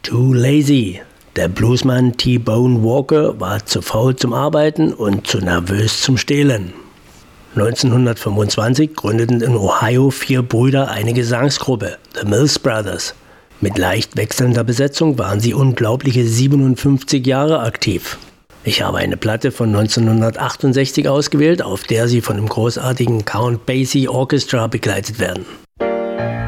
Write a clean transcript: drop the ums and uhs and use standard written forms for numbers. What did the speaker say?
Too Lazy. Der Bluesmann T-Bone Walker war zu faul zum Arbeiten und zu nervös zum Stehlen. 1925 gründeten in Ohio 4 Brüder eine Gesangsgruppe, The Mills Brothers. Mit leicht wechselnder Besetzung waren sie unglaubliche 57 Jahre aktiv. Ich habe eine Platte von 1968 ausgewählt, auf der sie von dem großartigen Count Basie Orchestra begleitet werden.